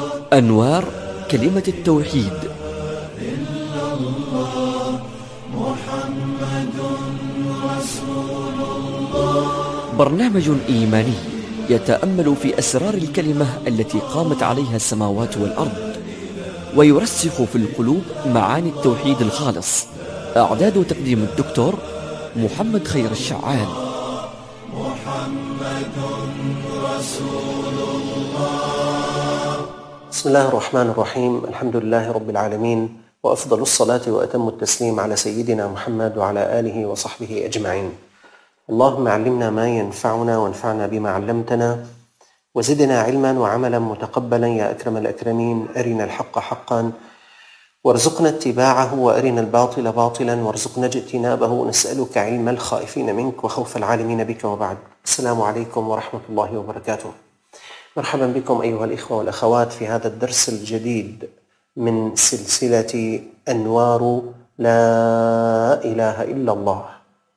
أنوار كلمة التوحيد. برنامج إيماني يتأمل في أسرار الكلمة التي قامت عليها السماوات والأرض، ويرسخ في القلوب معاني التوحيد الخالص. إعداد وتقديم الدكتور محمد خير الشعال. بسم الله الرحمن الرحيم. الحمد لله رب العالمين، وأفضل الصلاة وأتم التسليم على سيدنا محمد وعلى آله وصحبه أجمعين. اللهم علمنا ما ينفعنا وانفعنا بما علمتنا، وزدنا علما وعملا متقبلا يا أكرم الأكرمين. أرنا الحق حقا وارزقنا اتباعه، وأرنا الباطل باطلا وارزقنا اجتنابه. نسألك علم الخائفين منك وخوف العالمين بك، وبعد. السلام عليكم ورحمة الله وبركاته. مرحبا بكم أيها الإخوة والأخوات في هذا الدرس الجديد من سلسلة أنوار لا إله إلا الله.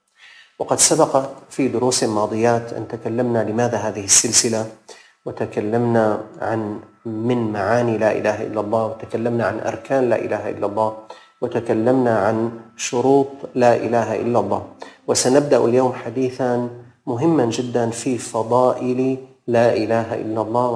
وقد سبق في دروس ماضيات أن تكلمنا لماذا هذه السلسلة، وتكلمنا عن من معاني لا إله إلا الله، وتكلمنا عن أركان لا إله إلا الله، وتكلمنا عن شروط لا إله إلا الله. وسنبدأ اليوم حديثا مهما جدا في فضائل لا إله إلا الله،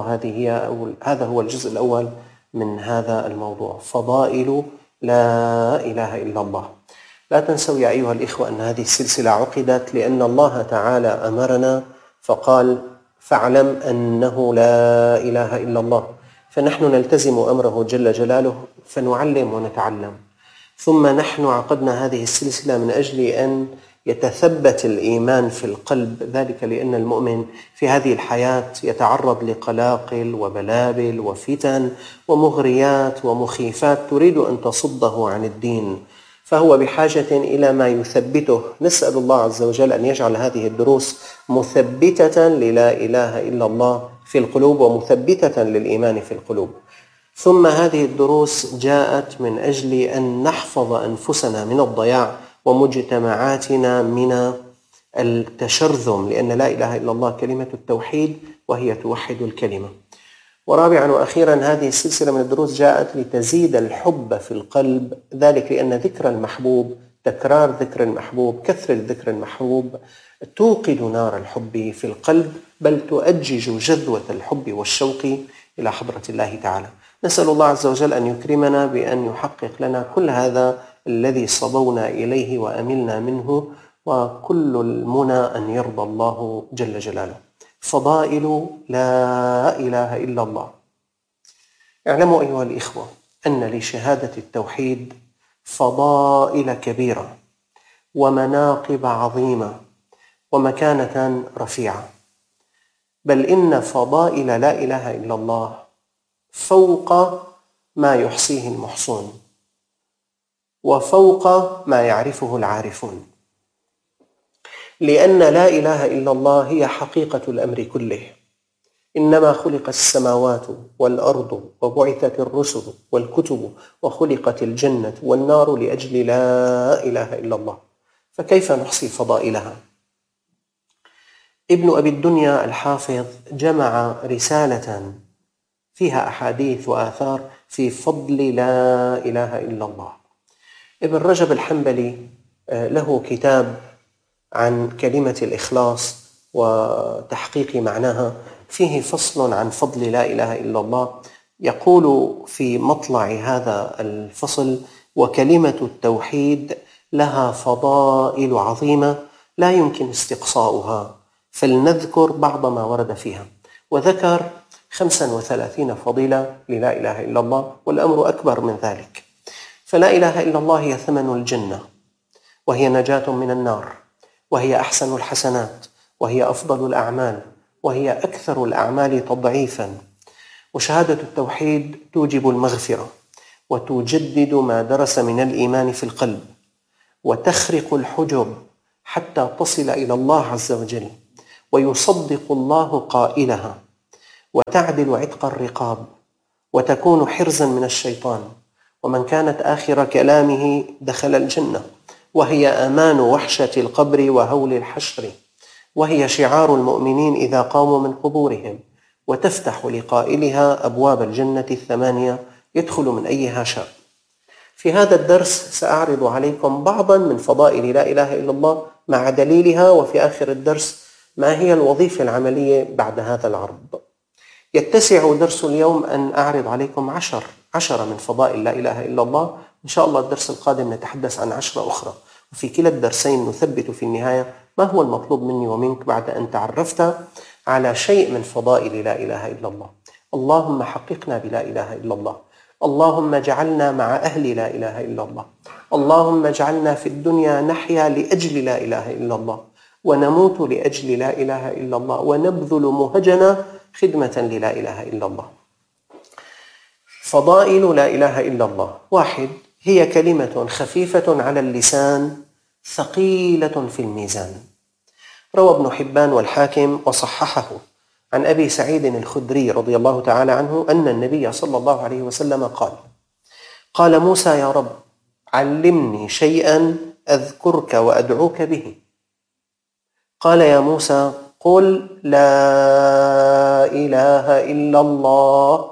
هذا هو الجزء الأول من هذا الموضوع، فضائل لا إله إلا الله. لا تنسوا يا أيها الإخوة أن هذه السلسلة عقدت لأن الله تعالى أمرنا فقال: فاعلم أنه لا إله إلا الله. فنحن نلتزم أمره جل جلاله فنعلم ونتعلم. ثم نحن عقدنا هذه السلسلة من أجل أن يتثبت الإيمان في القلب، ذلك لأن المؤمن في هذه الحياة يتعرض لقلاقل وبلابل وفتن ومغريات ومخيفات تريد أن تصده عن الدين، فهو بحاجة إلى ما يثبته. نسأل الله عز وجل أن يجعل هذه الدروس مثبتة للا إله إلا الله في القلوب، ومثبتة للإيمان في القلوب. ثم هذه الدروس جاءت من أجل أن نحفظ أنفسنا من الضياع ومجتمعاتنا من التشرذم، لأن لا إله إلا الله كلمة التوحيد وهي توحد الكلمة. ورابعا وأخيرا، هذه السلسلة من الدروس جاءت لتزيد الحب في القلب، ذلك لأن ذكر المحبوب، تكرار ذكر المحبوب، كثرة ذكر المحبوب توقد نار الحب في القلب، بل تؤجج جذوة الحب والشوق إلى حضرة الله تعالى. نسأل الله عز وجل أن يكرمنا بأن يحقق لنا كل هذا الذي صبونا إليه وأملنا منه، وكل المنى أن يرضى الله جل جلاله. فضائل لا إله إلا الله. اعلموا أيها الإخوة أن لشهادة التوحيد فضائل كبيرة ومناقب عظيمة ومكانة رفيعة، بل إن فضائل لا إله إلا الله فوق ما يحصيه المحصون، وفوق ما يعرفه العارفون، لأن لا إله إلا الله هي حقيقة الأمر كله. إنما خلق السماوات والأرض وبعثت الرسل والكتب وخلقت الجنة والنار لأجل لا إله إلا الله، فكيف نحصي فضائلها؟ ابن أبي الدنيا الحافظ جمع رسالة فيها أحاديث وآثار في فضل لا إله إلا الله. ابن رجب الحنبلي له كتاب عن كلمة الإخلاص وتحقيق معناها، فيه فصل عن فضل لا إله إلا الله. يقول في مطلع هذا الفصل: وكلمة التوحيد لها فضائل عظيمة لا يمكن استقصاؤها، فلنذكر بعض ما ورد فيها. وذكر 35 فضيلة للا إله إلا الله، والأمر أكبر من ذلك. فلا إله إلا الله هي ثمن الجنة، وهي نجاة من النار، وهي أحسن الحسنات، وهي أفضل الأعمال، وهي أكثر الأعمال تضعيفا. وشهادة التوحيد توجب المغفرة، وتجدد ما درس من الإيمان في القلب، وتخرق الحجب حتى تصل إلى الله عز وجل، ويصدق الله قائلها، وتعدل عتق الرقاب، وتكون حرزا من الشيطان. ومن كانت آخر كلامه دخل الجنة، وهي أمان وحشة القبر وهول الحشر، وهي شعار المؤمنين إذا قاموا من قبورهم، وتفتح لقائلها أبواب الجنة 8 يدخل من أيها شاء. في هذا الدرس سأعرض عليكم بعضا من فضائل لا إله إلا الله مع دليلها، وفي آخر الدرس ما هي الوظيفة العملية بعد هذا العرض. يتسع درس اليوم أن أعرض عليكم 10 من فضائل لا إله إلا الله. إن شاء الله الدرس القادم نتحدث عن 10 أخرى، وفي كلا الدرسين نثبت في النهاية ما هو المطلوب مني ومنك بعد أن تعرفت على شيء من فضائل لا إله إلا الله. اللهم حققنا بلا إله إلا الله، اللهم اجعلنا مع أهل لا إله إلا الله، اللهم اجعلنا في الدنيا نحيا لأجل لا إله إلا الله، ونموت لأجل لا إله إلا الله، ونبذل مهجنا خدمة للا إله إلا الله. فضائل لا إله إلا الله: 1. هي كلمة خفيفة على اللسان ثقيلة في الميزان. روى ابن حبان والحاكم وصححه عن أبي سعيد الخدري رضي الله تعالى عنه أن النبي صلى الله عليه وسلم قال موسى: يا رب علمني شيئا أذكرك وأدعوك به. قال: يا موسى قل لا إله إلا الله.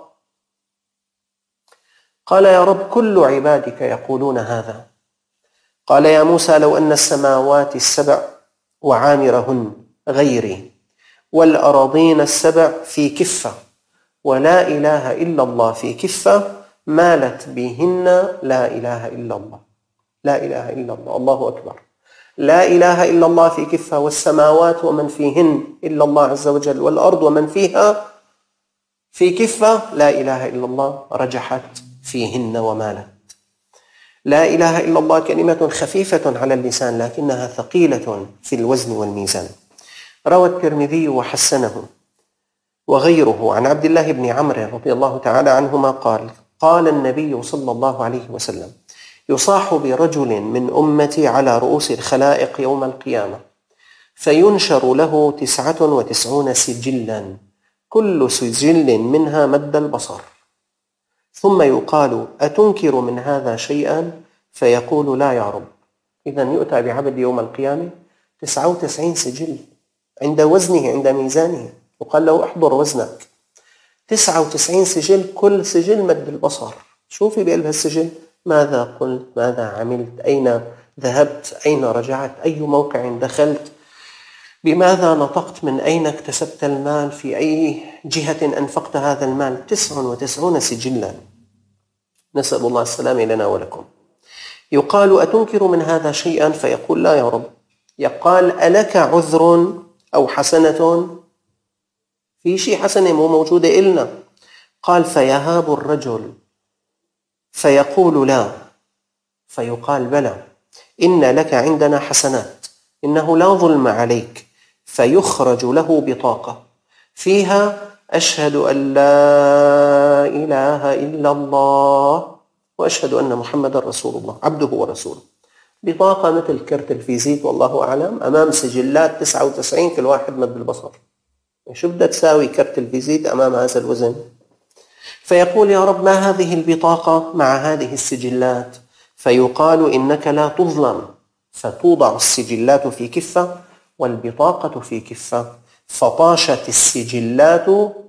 قال: يا رب كل عبادك يقولون هذا. قال: يا موسى لو أن السماوات 7 وعامرهن غيري والأراضين 7 في كفة ولا إله إلا الله في كفة مالت بهن لا إله إلا الله. لا إله إلا الله، الله أكبر. لا إله إلا الله في كفة، والسماوات ومن فيهن إلا الله عز وجل، والأرض ومن فيها في كفة، لا إله إلا الله رجحت فيهن ومالت. لا إله إلا الله كلمة خفيفة على اللسان لكنها ثقيلة في الوزن والميزان. روى الترمذي وحسنه وغيره عن عبد الله بن عمرو رضي الله تعالى عنهما قال النبي صلى الله عليه وسلم: يصاح برجل من أمتي على رؤوس الخلائق يوم القيامة، فينشر له 99 سجلا، كل سجل منها مد البصر، ثم يقال: أتنكر من هذا شيئا؟ فيقول: لا يا رب. إذن يؤتى بعبد يوم القيامة 99 سجل عند وزنه عند ميزانه، وقال له: احضر وزنك. 99 سجل، كل سجل مد البصر. شوفي بقلب السجل ماذا قلت، ماذا عملت، أين ذهبت، أين رجعت، أي موقع دخلت، بماذا نطقت، من أين اكتسبت المال، في أي جهة أنفقت هذا المال. 99 سجلا، نسأل الله السلامة لنا ولكم. يقال: أتنكر من هذا شيئا؟ فيقول: لا يا رب. يقال: ألك عذر أو حسنة؟ في شيء حسنة مو موجودة إلنا؟ قال: فيهاب الرجل فيقول: لا. فيقال: بلى، إن لك عندنا حسنات، إنه لا ظلم عليك. فيخرج له بطاقة فيها: أشهد أن لا إله إلا الله وأشهد أن محمد رسول الله عبده ورسوله. بطاقة مثل كرت الفيزيت والله أعلم، أمام سجلات 99 كل واحد مد البصر. شو بدها تساوي كرت الفيزيت أمام هذا الوزن؟ فيقول: يا رب ما هذه البطاقة مع هذه السجلات؟ فيقال: إنك لا تظلم. فتوضع السجلات في كفة والبطاقة في كفة، فطاشت السجلات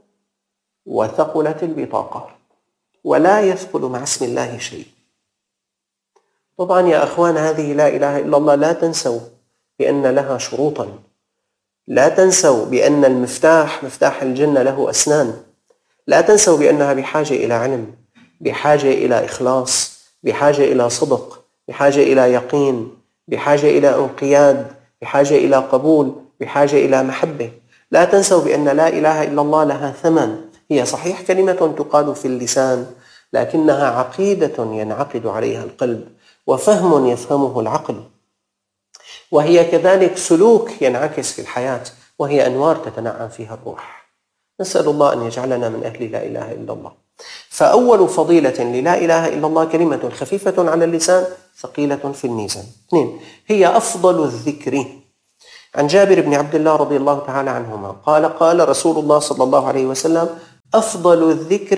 وثقلت البطاقة، ولا يثقل مع اسم الله شيء. طبعا يا أخوان، هذه لا إله إلا الله لا تنسوا بأن لها شروطا، لا تنسوا بأن المفتاح مفتاح الجنة له أسنان، لا تنسوا بأنها بحاجة إلى علم، بحاجة إلى إخلاص، بحاجة إلى صدق، بحاجة إلى يقين، بحاجة إلى انقياد، بحاجة إلى قبول، بحاجة إلى محبة. لا تنسوا بأن لا إله إلا الله لها ثمن. هي صحيح كلمة تقال في اللسان، لكنها عقيدة ينعقد عليها القلب، وفهم يفهمه العقل، وهي كذلك سلوك ينعكس في الحياة، وهي أنوار تتنعم فيها الروح. نسأل الله أن يجعلنا من أهل لا إله إلا الله. فأول فضيلة للا إله إلا الله كلمة خفيفة على اللسان ثقيلة في الميزان. 2. هي أفضل الذكر. عن جابر بن عبد الله رضي الله تعالى عنهما قال رسول الله صلى الله عليه وسلم: أفضل الذكر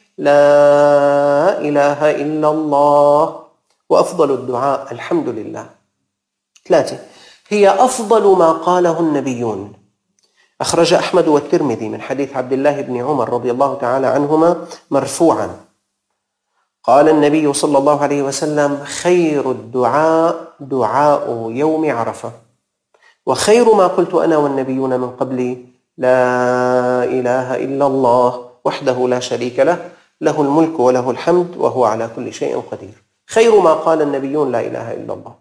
لا إله إلا الله، وأفضل الدعاء الحمد لله. 3. هي أفضل ما قاله النبيون. أخرج أحمد والترمذي من حديث عبد الله بن عمر رضي الله تعالى عنهما مرفوعا قال النبي صلى الله عليه وسلم: خير الدعاء دعاء يوم عرفة، وخير ما قلت أنا والنبيون من قبلي لا إله إلا الله وحده لا شريك له، له الملك وله الحمد وهو على كل شيء قدير. خير ما قال النبيون لا إله إلا الله،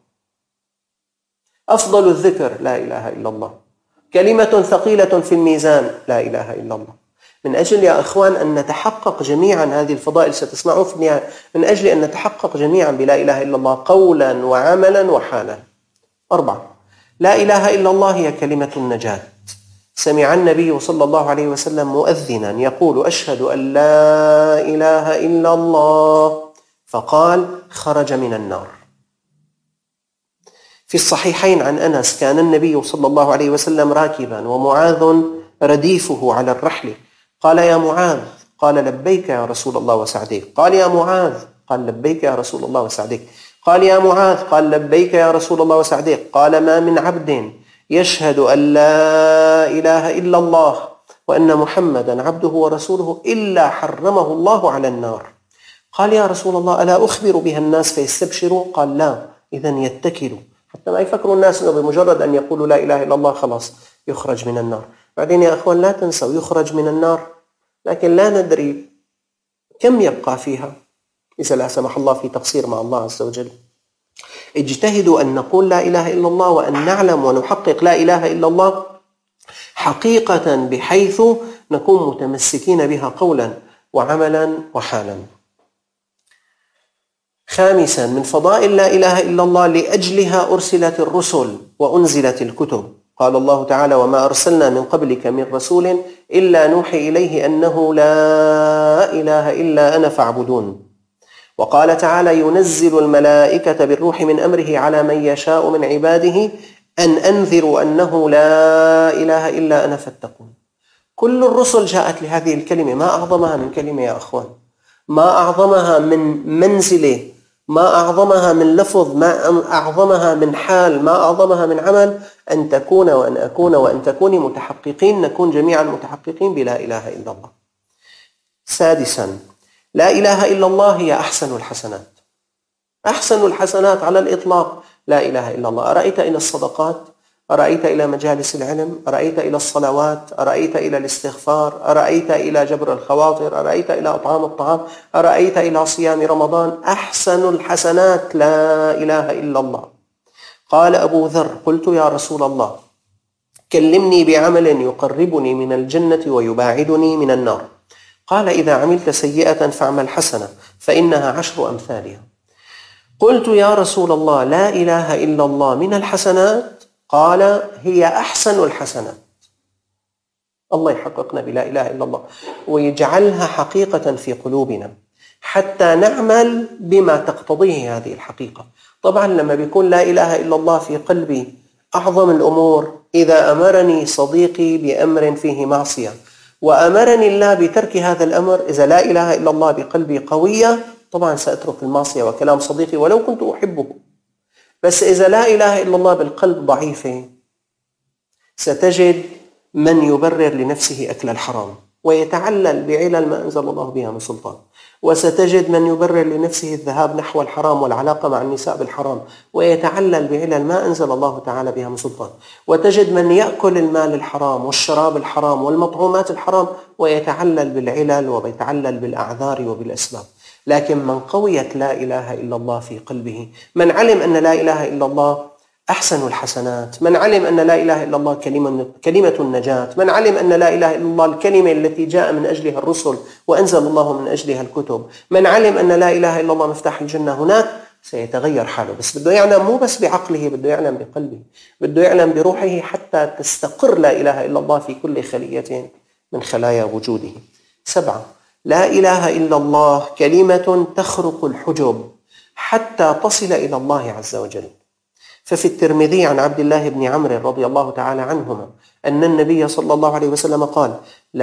أفضل الذكر لا إله إلا الله، كلمة ثقيلة في الميزان لا إله إلا الله. من أجل يا إخوان أن نتحقق جميعا هذه الفضائل ستسمعون في النهاية، من أجل أن نتحقق جميعا بلا إله إلا الله قولا وعملا وحالا. 4. لا إله إلا الله هي كلمة النجاة. سمع النبي صلى الله عليه وسلم مؤذنا يقول: أشهد أن لا إله إلا الله، فقال: خرج من النار. في الصحيحين عن أنس كان النبي صلى الله عليه وسلم راكبا ومعاذ رديفه على الرحل، قال: يا معاذ، قال: لبيك يا رسول الله وسعديك. قال: يا معاذ، قال: لبيك يا رسول الله وسعديك. قال: يا معاذ، قال: لبيك يا رسول الله وسعديك. قال: ما من عبد يشهد أن لا إله إلا الله وأن محمدا عبده ورسوله إلا حرمه الله على النار. قال: يا رسول الله، ألا أخبر بها الناس فيستبشروا؟ قال: لا، إذن يتكلوا، حتى ما يفكروا الناس أنه بمجرد أن يقولوا لا إله إلا الله خلاص يخرج من النار. بعدين يا أخوان لا تنسوا يخرج من النار، لكن لا ندري كم يبقى فيها إذا لا سمح الله في تقصير مع الله عز وجل. اجتهدوا أن نقول لا إله إلا الله وأن نعلم ونحقق لا إله إلا الله حقيقة، بحيث نكون متمسكين بها قولا وعملا وحالا. 5. من فضائل لا إله إلا الله لأجلها أرسلت الرسل وأنزلت الكتب. قال الله تعالى: وما أرسلنا من قبلك من رسول إلا نوحي إليه أنه لا إله إلا أنا فاعبدون. وقال تعالى: ينزل الملائكة بالروح من أمره على من يشاء من عباده أن أنذروا أنه لا إله إلا أنا فاتقون. كل الرسل جاءت لهذه الكلمة. ما أعظمها من كلمة يا أخوان، ما أعظمها من منزلة، ما أعظمها من لفظ، ما أعظمها من حال، ما أعظمها من عمل، أن تكون وأن أكون وأن تكوني متحققين، نكون جميعا متحققين بلا إله إلا الله. 6. لا إله إلا الله هي أحسن الحسنات. أحسن الحسنات على الإطلاق لا إله إلا الله. أرأيت إلى الصدقات، أرأيت إلى مجالس العلم، أرأيت إلى الصلوات، أرأيت إلى الاستغفار، أرأيت إلى جبر الخواطر، أرأيت إلى إطعام الطعام، أرأيت إلى صيام رمضان. أحسن الحسنات لا إله إلا الله. قال أبو ذر: قلت يا رسول الله كلمني بعمل يقربني من الجنة ويباعدني من النار. قال: إذا عملت سيئة فاعمل حسنة فإنها 10 أمثالها. قلت يا رسول الله لا إله إلا الله من الحسنات؟ قال: هي أحسن الحسنات. الله يحققنا بلا إله إلا الله ويجعلها حقيقة في قلوبنا حتى نعمل بما تقتضيه هذه الحقيقة. طبعا لما بيكون لا إله إلا الله في قلبي أعظم الأمور، إذا أمرني صديقي بأمر فيه معصية وأمرني الله بترك هذا الأمر، إذا لا إله إلا الله بقلبي قوية طبعا سأترك المعصية وكلام صديقي ولو كنت أحبه. بس إذا لا إله إلا الله بالقلب ضعيفة، ستجد من يبرر لنفسه أكل الحرام ويتعلل بعلل ما أنزل الله بها من سلطان، وستجد من يبرر لنفسه الذهاب نحو الحرام والعلاقة مع النساء بالحرام ويتعلل بعلل ما أنزل الله تعالى بها من سلطان، وتجد من يأكل المال الحرام والشراب الحرام والمطعومات الحرام ويتعلل بالعلل ويتعلل بالأعذار وبالأسباب. لكن من قويت لا إله إلا الله في قلبه، من علم أن لا إله إلا الله أحسن الحسنات، من علم أن لا إله إلا الله كلمة النجاة، من علم أن لا إله إلا الله الكلمة التي جاء من أجلها الرسل وأنزل الله من أجلها الكتب، من علم أن لا إله إلا الله مفتاح الجنة، هناك سيتغير حاله. بس بده يعلم مو بس بعقله، بده يعلم بقلبه، بده يعلم بروحه حتى تستقر لا إله إلا الله في كل خلية من خلايا وجوده. 7. لا إله إلا الله كلمة تخرق الحجب حتى تصل إلى الله عز وجل. ففي الترمذي عن عبد الله بن عمرو رضي الله تعالى عنهما أن النبي صلى الله عليه وسلم قال: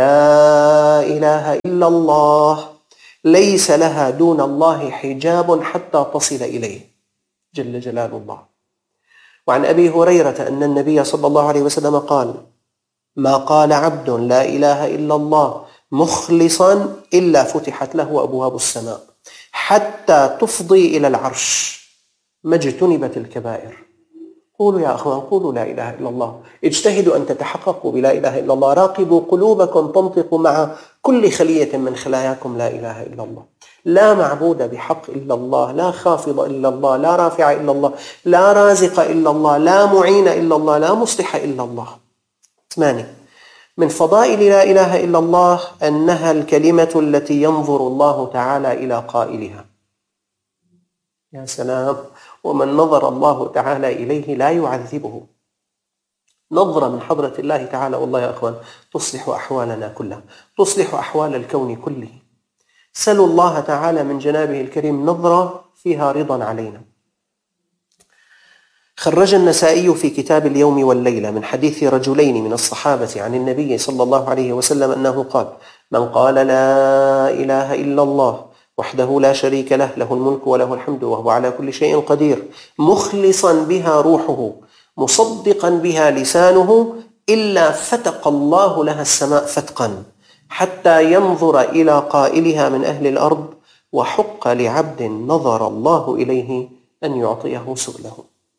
لا إله إلا الله ليس لها دون الله حجاب حتى تصل إليه جل جلال الله. وعن أبي هريرة أن النبي صلى الله عليه وسلم قال: ما قال عبد لا إله إلا الله مخلصا إلا فتحت له أبواب السماء حتى تفضي إلى العرش ما اجتنبت الكبائر. قولوا يا أخوان، قولوا لا إله إلا الله، اجتهدوا أن تتحققوا بلا إله إلا الله، راقبوا قلوبكم تنطق مع كل خلية من خلاياكم لا إله إلا الله. لا معبود بحق إلا الله، لا خافض إلا الله، لا رافع إلا الله، لا رازق إلا الله، لا معين إلا الله، لا مصلح إلا الله. 8. من فضائل لا إله إلا الله أنها الكلمة التي ينظر الله تعالى إلى قائلها. يا سلام، ومن نظر الله تعالى إليه لا يعذبه. نظرة من حضرة الله تعالى والله يا أخوان تصلح أحوالنا كلها، تصلح أحوال الكون كله. سلوا الله تعالى من جنابه الكريم نظرة فيها رضا علينا. خرج النسائي في كتاب اليوم والليلة من حديث رجلين من الصحابة عن النبي صلى الله عليه وسلم أنه قال: من قال لا إله إلا الله وحده لا شريك له، له الملك وله الحمد وهو على كل شيء قدير، مخلصا بها روحه مصدقا بها لسانه، إلا فتق الله لها السماء فتقا حتى ينظر إلى قائلها من أهل الأرض، وحق لعبد نظر الله إليه أن يعطيه سؤله.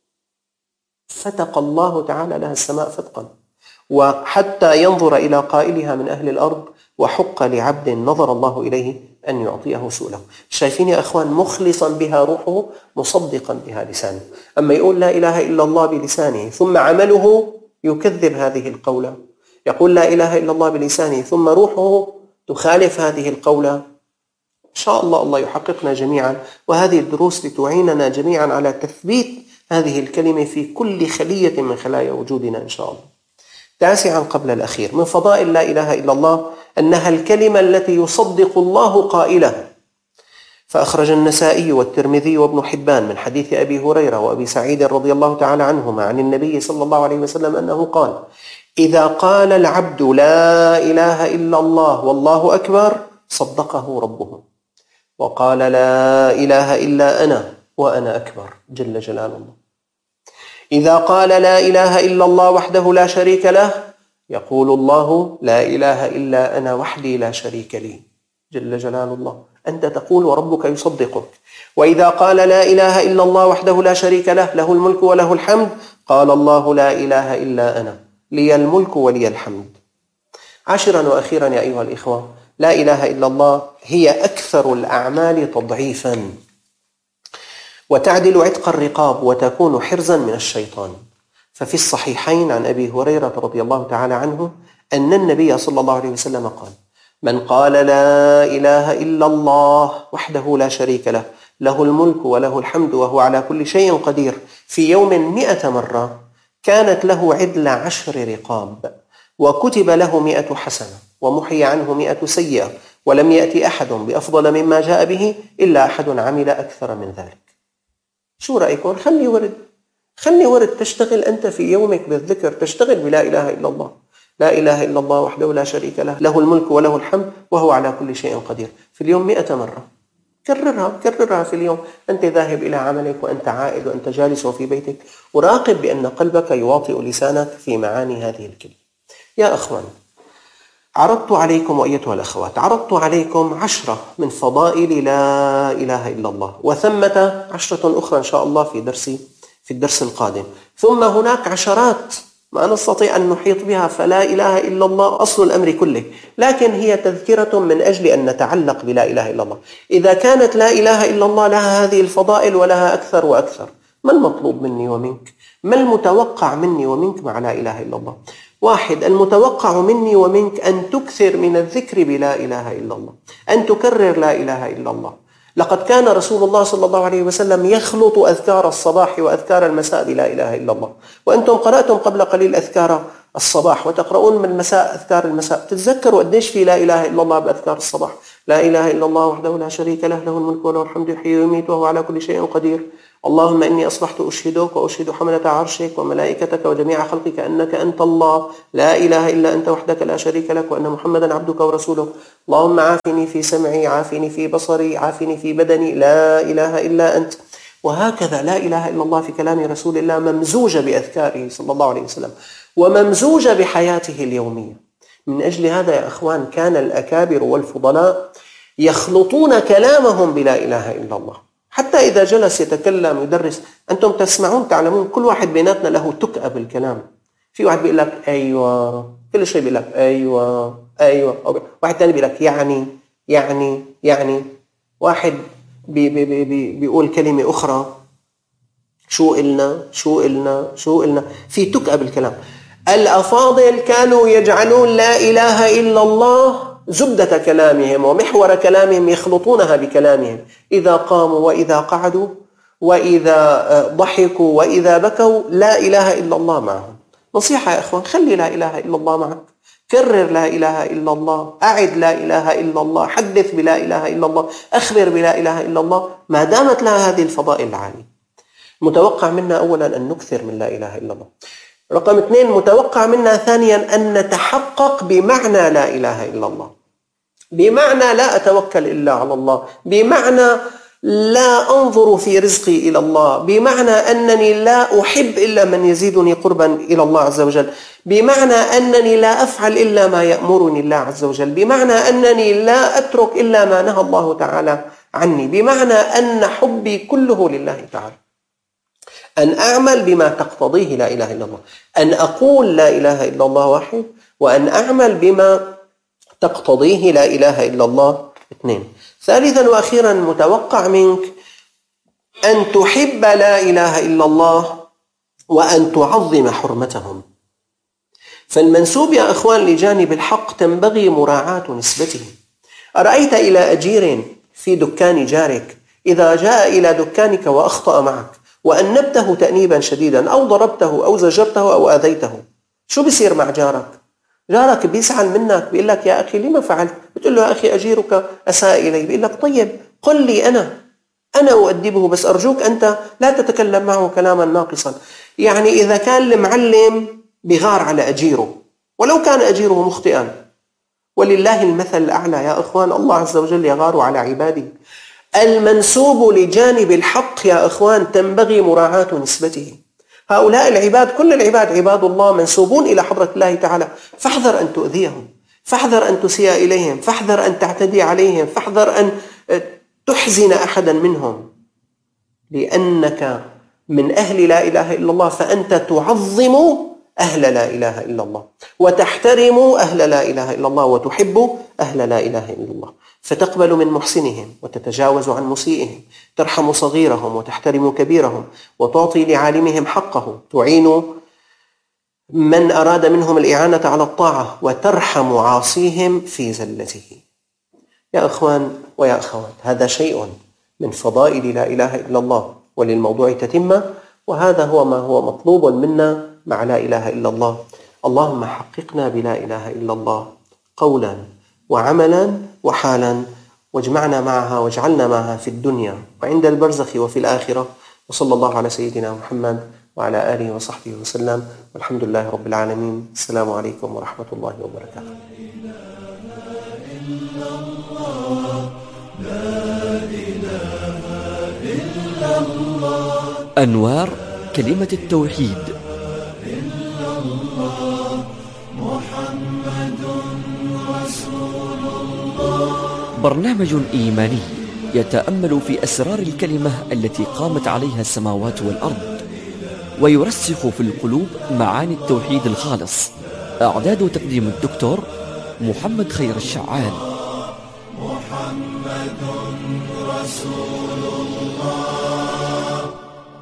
فتق الله تعالى لها السماء فتقا وحتى ينظر إلى قائلها من أهل الأرض، وحق لعبد نظر الله إليه أن يعطيه سؤله. شايفين يا أخوان؟ مخلصا بها روحه مصدقا بها لسانه. أما يقول لا إله إلا الله بلسانه ثم عمله يكذب هذه القولة، يقول لا إله إلا الله بلسانه ثم روحه تخالف هذه القولة، إن شاء الله الله يحققنا جميعا، وهذه الدروس لتعيننا جميعا على تثبيت هذه الكلمة في كل خلية من خلايا وجودنا إن شاء الله. 9 قبل الأخير، من فضائل لا إله إلا الله أنها الكلمة التي يصدق الله قائلها. فأخرج النسائي والترمذي وابن حبان من حديث أبي هريرة وأبي سعيد رضي الله تعالى عنهما عن النبي صلى الله عليه وسلم أنه قال: إذا قال العبد لا إله إلا الله والله أكبر صدقه ربه، وقال لا إله إلا أنا وأنا أكبر جل جلال الله. إذا قال لا إله إلا الله وحده لا شريك له، يقول الله لا إله إلا أنا وحدي لا شريك لي جل جلال الله. أنت تقول وربك يصدقك. وإذا قال لا إله إلا الله وحده لا شريك له، له الملك وله الحمد، قال الله لا إله إلا أنا لي الملك ولي الحمد. 10 وأخيرا يا أيها الإخوة، لا إله إلا الله هي أكثر الأعمال تضعيفا، وتعدل عتق الرقاب، وتكون حرزا من الشيطان. ففي الصحيحين عن أبي هريرة رضي الله تعالى عنه أن النبي صلى الله عليه وسلم قال: من قال لا إله إلا الله وحده لا شريك له، له الملك وله الحمد وهو على كل شيء قدير، في يوم 100 مرة، كانت له عدل 10 رقاب، وكتب له 100 حسنة، ومحي عنه 100 سيئة، ولم يأتي أحد بأفضل مما جاء به إلا أحد عمل أكثر من ذلك. شو رأيكم؟ خلي ورد تشتغل أنت في يومك بالذكر، تشتغل بلا إله إلا الله. لا إله إلا الله وحده لا شريك له، له الملك وله الحمد وهو على كل شيء قدير، في اليوم 100 مرة. كررها في اليوم، أنت ذاهب إلى عملك وأنت عائد وأنت جالس في بيتك، وراقب بأن قلبك يواطئ لسانك في معاني هذه الكلمة. يا أخوان، عرضت عليكم وأيتها الأخوات، عرضت عليكم 10 من فضائل لا إله إلا الله، وثمة 10 أخرى إن شاء الله في الدرس القادم. ثم هناك عشرات ما نستطيع أن نحيط بها، فلا إله إلا الله أصل الأمر كله، لكن هي تذكرة من أجل أن نتعلق بلا إله إلا الله. إذا كانت لا إله إلا الله لها هذه الفضائل ولها أكثر وأكثر، ما المطلوب مني ومنك؟ ما المتوقع مني ومنك مع لا إله إلا الله؟ 1. المتوقع مني ومنك أن تكثر من الذكر بلا إله إلا الله، أن تكرر لا إله إلا الله. لقد كان رسول الله صلى الله عليه وسلم يخلط أذكار الصباح وأذكار المساء بلا إله إلا الله. وأنتم قرأتم قبل قليل أذكار الصباح، وتقرؤون من المساء أذكار المساء. تتذكروا قديش في لا إله إلا الله بأذكار الصباح. لا إله إلا الله وحده لا شريك له، له الملك وله الحمد، يحيي ويميت وهو على كل شيء قدير. اللهم إني أصبحت أشهدك وأشهد حملة عرشك وملائكتك وجميع خلقك أنك أنت الله، لا إله إلا أنت وحدك لا شريك لك، وأن محمدا عبدك ورسولك. اللهم عافني في سمعي، عافني في بصري، عافني في بدني، لا إله إلا أنت. وهكذا لا إله إلا الله في كلام رسول الله ممزوجة بأذكاره صلى الله عليه وسلم وممزوجة بحياته اليومية. من أجل هذا يا أخوان كان الأكابر والفضلاء يخلطون كلامهم بلا إله إلا الله، حتى إذا جلس يتكلم يدرس، أنتم تسمعون تعلمون كل واحد بيناتنا له تكأة بالكلام. في واحد بيقول لك أيوة، كل شيء بيقول لك أيوة أيوة، واحد تاني بيقول لك يعني، واحد بيقول كلمة أخرى شو إلنا في تكأة بالكلام. الأفاضل كانوا يجعلون لا إله إلا الله زبدة كلامهم ومحور كلامهم، يخلطونها بكلامهم إذا قاموا وإذا قعدوا وإذا ضحكوا وإذا بكوا، لا إله إلا الله معهم. نصيحة يا أخوان، خلي لا إله إلا الله معك، كرر لا إله إلا الله، أعد لا إله إلا الله، حدث بلا إله إلا الله، أخبر بلا إله إلا الله، ما دامت لها هذه الفضائل العالية. متوقع منا أولا أن نكثر من لا إله إلا الله. رقم 2، متوقع منا ثانيا أن نتحقق بمعنى لا إله إلا الله، بمعنى لا أتوكل إلا على الله، بمعنى لا أنظر في رزقي إلى الله، بمعنى أنني لا أحب إلا من يزيدني قربا إلى الله عز وجل، بمعنى أنني لا أفعل إلا ما يأمرني الله عز وجل، بمعنى أنني لا أترك إلا ما نهى الله تعالى عني، بمعنى أن حبي كله لله تعالى. أن أعمل بما تقتضيه لا إله إلا الله، أن أقول لا إله إلا الله واحد، وأن أعمل بما تقتضيه لا إله إلا الله 2. ثالثا وأخيرا، متوقع منك أن تحب لا إله إلا الله وأن تعظم حرمتهم. فالمنسوب يا أخوان لجانب الحق تنبغي مراعاة نسبته. أرأيت إلى أجير في دكان جارك إذا جاء إلى دكانك وأخطأ معك وأنبته تأنيبا شديدا أو ضربته أو زجرته أو آذيته، شو بيصير مع جارك؟ جارك بيسعل منك، بيقول لك يا أخي لما فعلت؟ بتقول له يا أخي أجيرك أساء إلي، بيقول لك طيب قل لي أنا أؤدبه، بس أرجوك أنت لا تتكلم معه كلاما ناقصا. يعني إذا كان المعلم بغار على أجيره ولو كان أجيره مخطئا، ولله المثل الأعلى يا أخوان، الله عز وجل يغار على عباده. المنسوب لجانب الحق يا أخوان تنبغي مراعاة نسبته. هؤلاء العباد كل العباد عباد الله منسوبون إلى حضرة الله تعالى، فاحذر أن تؤذيهم، فاحذر أن تسيء إليهم، فاحذر أن تعتدي عليهم، فاحذر أن تحزن أحدا منهم، لأنك من أهل لا إله إلا الله، فأنت تعظم أهل لا إله إلا الله وتحترم أهل لا إله إلا الله وتحب أهل لا إله إلا الله، فتقبل من محسنهم وتتجاوز عن مسيئهم، ترحم صغيرهم وتحترم كبيرهم، وتعطي لعالمهم حقه، تعين من أراد منهم الإعانة على الطاعة، وترحم عاصيهم في زلته. يا أخوان ويا أخوات، هذا شيء من فضائل لا إله إلا الله، وللموضوع تتمة، وهذا هو ما هو مطلوب منا مع لا إله إلا الله. اللهم حققنا بلا إله إلا الله قولا وعملا وحالا، واجمعنا معها واجعلنا معها في الدنيا وعند البرزخ وفي الآخرة. وصلى الله على سيدنا محمد وعلى آله وصحبه وسلم، والحمد لله رب العالمين. السلام عليكم ورحمة الله وبركاته. أنوار كلمة التوحيد. برنامج إيماني يتأمل في أسرار الكلمة التي قامت عليها السماوات والأرض، ويرسخ في القلوب معاني التوحيد الخالص. إعداد وتقديم الدكتور محمد خير الشعال. محمد رسول الله.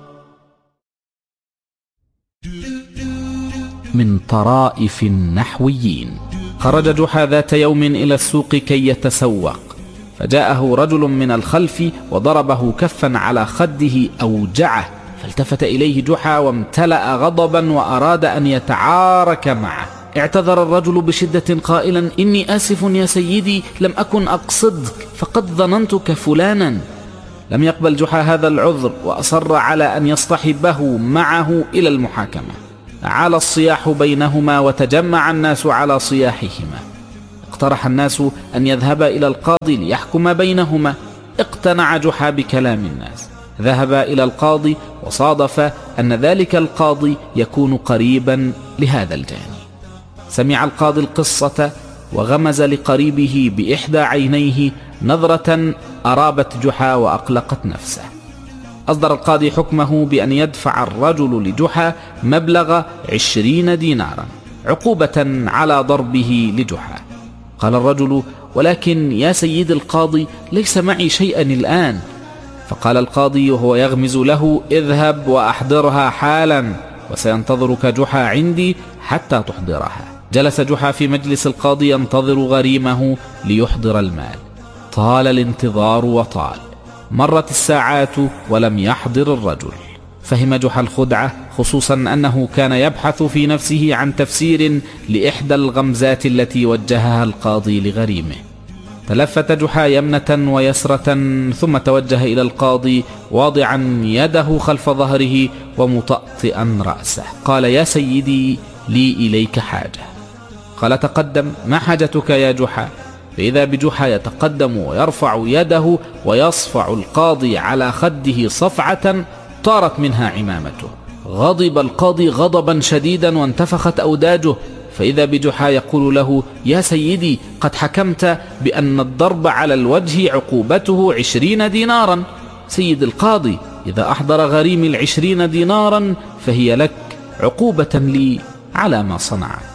من طرائف النحويين. خرج جحا ذات يوم إلى السوق كي يتسوق، فجاءه رجل من الخلف وضربه كفا على خده أوجعه، فالتفت إليه جحا وامتلأ غضبا وأراد أن يتعارك معه. اعتذر الرجل بشدة قائلا: إني آسف يا سيدي، لم أكن أقصدك، فقد ظننتك فلانا. لم يقبل جحا هذا العذر، وأصر على أن يصطحبه معه إلى المحاكمة. عال الصياح بينهما وتجمع الناس على صياحهما. اقترح الناس أن يذهب إلى القاضي ليحكم بينهما. اقتنع جحا بكلام الناس. ذهب إلى القاضي، وصادف أن ذلك القاضي يكون قريبا لهذا الجاني. سمع القاضي القصة وغمز لقريبه بإحدى عينيه نظرة أرابت جحا وأقلقت نفسه. أصدر القاضي حكمه بأن يدفع الرجل لجحا مبلغ 20 دينارا عقوبة على ضربه لجحا. قال الرجل: ولكن يا سيد القاضي ليس معي شيئا الآن. فقال القاضي وهو يغمز له: اذهب وأحضرها حالا، وسينتظرك جحا عندي حتى تحضرها. جلس جحا في مجلس القاضي ينتظر غريمه ليحضر المال. طال الانتظار وطال، مرت الساعات ولم يحضر الرجل. فهم جحا الخدعة، خصوصا أنه كان يبحث في نفسه عن تفسير لإحدى الغمزات التي وجهها القاضي لغريمه. تلفت جحا يمنة ويسرة، ثم توجه إلى القاضي واضعا يده خلف ظهره ومطأطئا رأسه. قال: يا سيدي، لي إليك حاجة. قال: تقدم، ما حاجتك يا جحا؟ فإذا بجحا يتقدم ويرفع يده ويصفع القاضي على خده صفعة طارت منها عمامته. غضب القاضي غضبا شديدا وانتفخت أوداجه، فإذا بجحا يقول له: يا سيدي، قد حكمت بأن الضرب على الوجه عقوبته 20 دينارا. سيد القاضي، إذا أحضر غريمي 20 دينارا فهي لك عقوبة لي على ما صنعت.